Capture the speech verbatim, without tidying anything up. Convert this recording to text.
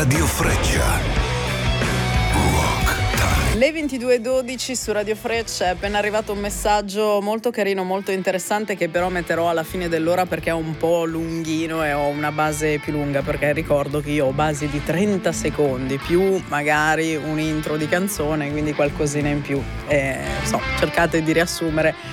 Radio Freccia. Le ventidue e dodici su Radio Freccia. È appena arrivato un messaggio molto carino, molto interessante, che però metterò alla fine dell'ora perché è un po' lunghino e ho una base più lunga, perché ricordo che io ho basi di trenta secondi più magari un intro di canzone, quindi qualcosina in più, e so, cercate di riassumere